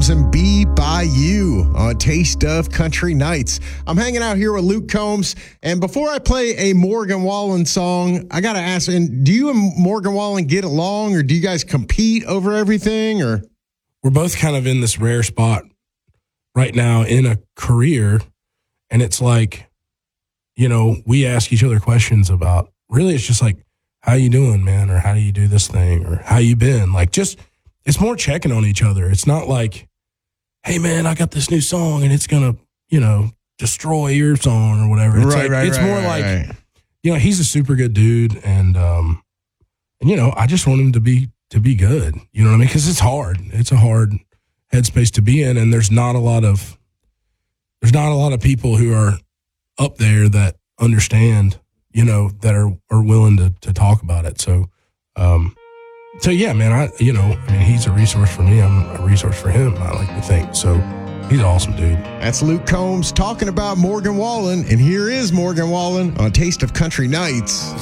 Combs and Be By You on Taste of Country Nights. I'm hanging out here with Luke Combs, and before I play a Morgan Wallen song, I got to ask, and do you and Morgan Wallen get along, or do you guys compete over everything? Or we're both kind of in this rare spot right now in a career, and it's like, you know, we ask each other questions about, really, it's just like, how you doing, man? Or how do you do this thing? Or how you been? Like, just, it's more checking on each other. It's not like, hey, man, I got this new song and it's going to, you know, destroy your song or whatever. It's it's more like, you know, he's a super good dude. And you know, I just want him to be good. You know what I mean? Because it's hard. It's a hard headspace to be in. And there's not a lot of people who are up there that understand, you know, that are willing to talk about it. So yeah, man, he's a resource for me. I'm a resource for him, I like to think. So he's an awesome dude. That's Luke Combs talking about Morgan Wallen. And here is Morgan Wallen on Taste of Country Nights.